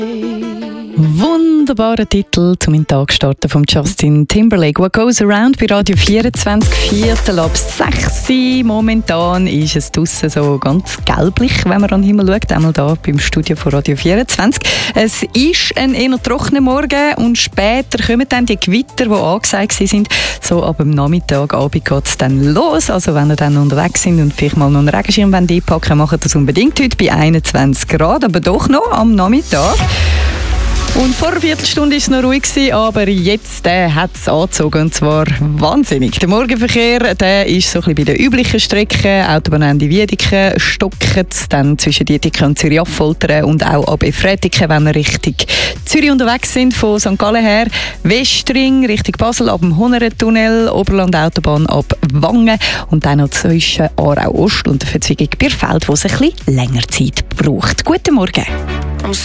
Wunderbarer Titel zum in den Tag starten von Justin Timberlake. What Goes Around bei Radio 24, Viertel ab 6. Momentan ist es draussen so ganz gelblich, wenn man an den Himmel schaut. Einmal hier beim Studio von Radio 24. Es ist ein eher trockener Morgen und später kommen dann die Gewitter, die angesagt sind. So ab dem Nachmittag, Abend geht es dann los. Also wenn ihr dann unterwegs sind und vielleicht mal noch einen Regenschirm einpacken wollt, macht das unbedingt heute bei 21 Grad, aber doch noch am Nachmittag. Und vor einer Viertelstunde war es noch ruhig, aber jetzt hat es angezogen, und zwar wahnsinnig. Der Morgenverkehr der ist so ein bisschen bei den üblichen Strecken. Autobahnende Wiedeke, Stockert, dann zwischen Dietike und Zürich-Affoltern und auch ab Efretiken, wenn wir Richtung Zürich unterwegs sind, von St. Gallen her. Westring Richtung Basel ab dem Honnerentunnel, Oberland-Autobahn ab Wangen und dann noch zwischen Aarau-Ost und der Verzweigung Bierfeld, wo es ein bisschen länger Zeit braucht. Guten Morgen.